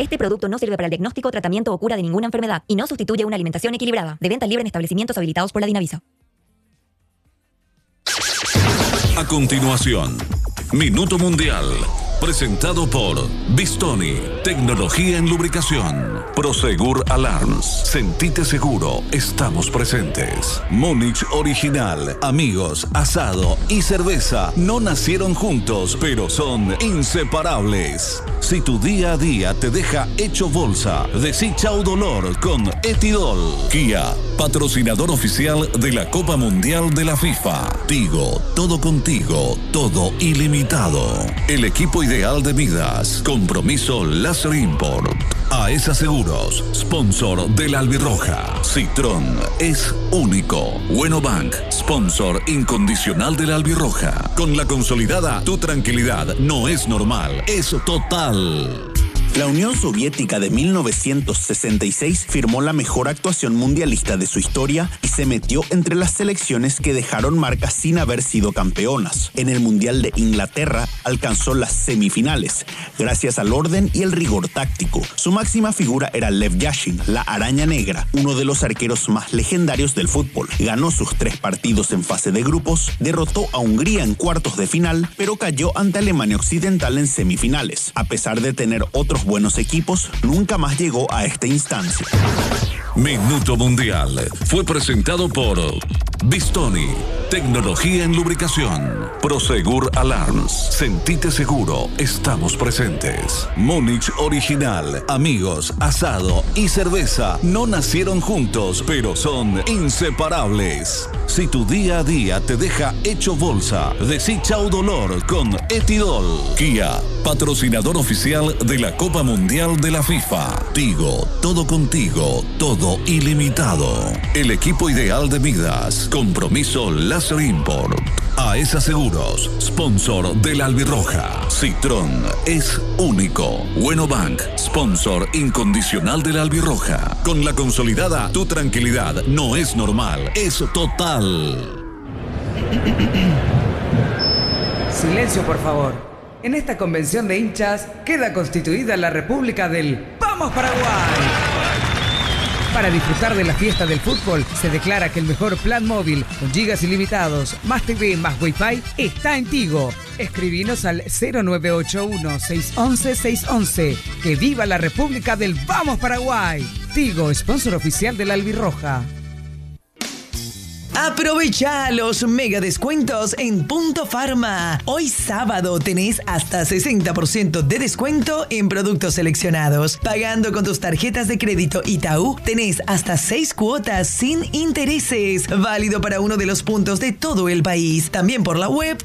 Este producto no sirve para el diagnóstico, tratamiento o cura de ninguna enfermedad y no sustituye una alimentación equilibrada. De venta libre en establecimientos habilitados por la Dinavisa. A continuación, Minuto Mundial, presentado por Bistoni, tecnología en lubricación. Prosegur Alarms, sentite seguro, estamos presentes. Múnich Original, amigos, asado y cerveza no nacieron juntos, pero son inseparables. Si tu día a día te deja hecho bolsa, decí chau dolor con Etidol. Kia, patrocinador oficial de la Copa Mundial de la FIFA. Tigo, todo contigo, todo ilimitado. El equipo ideal de Midas. Compromiso Láser Import. AESA Seguros, sponsor de la Albirroja. Citrón es único. Bueno Bank, sponsor incondicional de la Albirroja. Con la consolidada, tu tranquilidad no es normal, es total. La Unión Soviética de 1966 firmó la mejor actuación mundialista de su historia y se metió entre las selecciones que dejaron marca sin haber sido campeonas. En el Mundial de Inglaterra alcanzó las semifinales, gracias al orden y el rigor táctico. Su máxima figura era Lev Yashin, la araña negra, uno de los arqueros más legendarios del fútbol. Ganó sus 3 partidos en fase de grupos, derrotó a Hungría en cuartos de final, pero cayó ante Alemania Occidental en semifinales. A pesar de tener otros buenos equipos, nunca más llegó a esta instancia. Minuto Mundial fue presentado por Bistoni, tecnología en lubricación. Prosegur Alarms, sentite seguro, estamos presentes. Múnich Original, amigos, asado y cerveza no nacieron juntos, pero son inseparables. Si tu día a día te deja hecho bolsa, decí chau dolor con Etidol. Kia, patrocinador oficial de la Copa Mundial de la FIFA. Tigo, todo contigo, todo ilimitado. El equipo ideal de Midas. Compromiso Láser Import. AESA Seguros, sponsor de la Albirroja. Citrón es único. Bueno Bank, sponsor incondicional de la Albirroja. Con la consolidada, tu tranquilidad no es normal, es total. Silencio, por favor. En esta convención de hinchas queda constituida la República del ¡Vamos Paraguay! Para disfrutar de la fiesta del fútbol, se declara que el mejor plan móvil con gigas ilimitados, más TV, más Wi-Fi, está en Tigo. Escribinos al 0981-611-611. ¡Que viva la República del Vamos Paraguay! Tigo, sponsor oficial de la Albirroja. Aprovecha los mega descuentos en Punto Pharma. Hoy sábado tenés hasta 60% de descuento en productos seleccionados. Pagando con tus tarjetas de crédito Itaú, tenés hasta 6 cuotas sin intereses. Válido para uno de los puntos de todo el país. También por la web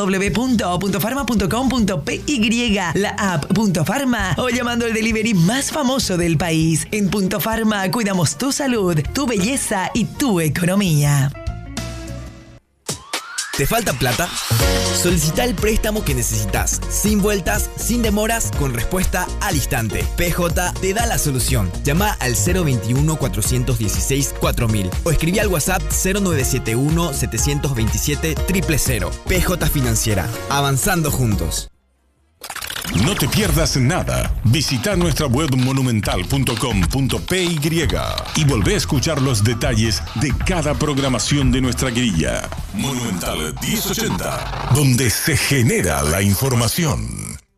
www.puntopharma.com.py, la app Punto Pharma o llamando al delivery más famoso del país. En Punto Pharma cuidamos tu salud, tu belleza y tu economía. ¿Te falta plata? Solicita el préstamo que necesitas, sin vueltas, sin demoras, con respuesta al instante. PJ te da la solución. Llama al 021-416-4000 o escribí al WhatsApp 0971-727-000. PJ Financiera, avanzando juntos. No te pierdas nada. Visita nuestra web monumental.com.py y volvé a escuchar los detalles de cada programación de nuestra grilla. Monumental 1080, donde se genera la información.